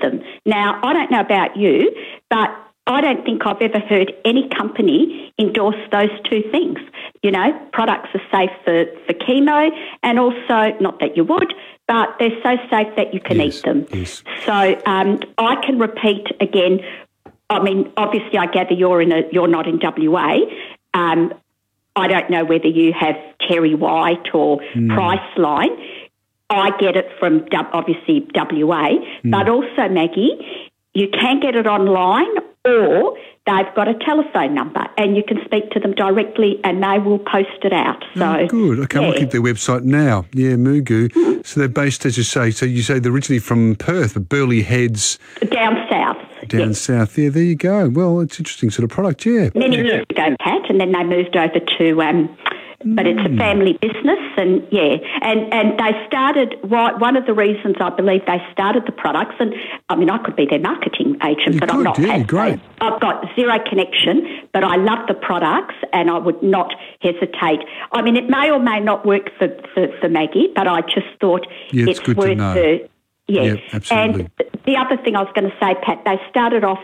them. Now, I don't know about you, but I don't think I've ever heard any company endorse those two things. You know, products are safe for chemo, and also, not that you would, but they're so safe that you can eat them. Yes. So I can repeat again. I mean, obviously, I gather you're not in WA. I don't know whether you have Terry White or Priceline. I get it from obviously WA, but also, Maggie, you can get it online, or they've got a telephone number and you can speak to them directly and they will post it out. So good. Okay, I'm looking at their website now. Yeah, Mugu. So they're based, as you say, they're originally from Perth, but Burleigh Heads. Down south. South. Yeah, there you go. Well, it's an interesting sort of product, yeah. Many years ago, Pat, and then they moved over to... but it's a family business, and they started. One of the reasons I believe they started the products, and I mean I could be their marketing agent, but I'm not. Yeah, great. I've got zero connection, but I love the products, and I would not hesitate. I mean, it may or may not work for Maggie, but I just thought it's good worth to know. her. Yeah, absolutely. And the other thing I was going to say, Pat, they started off.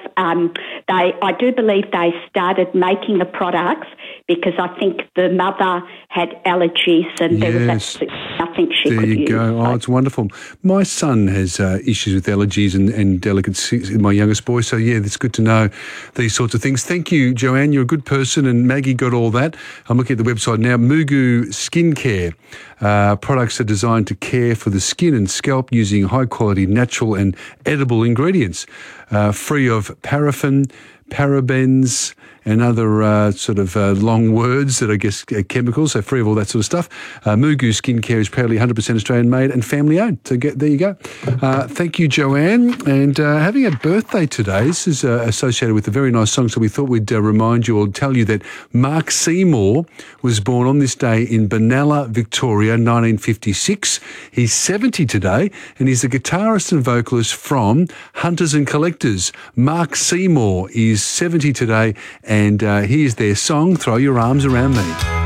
I do believe they started making the products because I think the mother had allergies and there was absolutely nothing she could use. There you go. Oh, it's wonderful. My son has issues with allergies and delicacies, my youngest boy. So, yeah, it's good to know these sorts of things. Thank you, Joanne. You're a good person, and Maggie got all that. I'm looking at the website now. Mugu Skincare. Products are designed to care for the skin and scalp using high-quality natural and edible ingredients, free of paraffin, parabens, and other long words that I guess are chemicals, so free of all that sort of stuff. Mugu Skincare is proudly 100% Australian-made and family-owned. So there you go. Thank you, Joanne. And having a birthday today, this is associated with a very nice song, so we thought we'd remind you or tell you that Mark Seymour was born on this day in Benalla, Victoria, 1956. He's 70 today, and he's the guitarist and vocalist from Hunters and Collectors. Mark Seymour is 70 today, and here's their song, Throw Your Arms Around Me.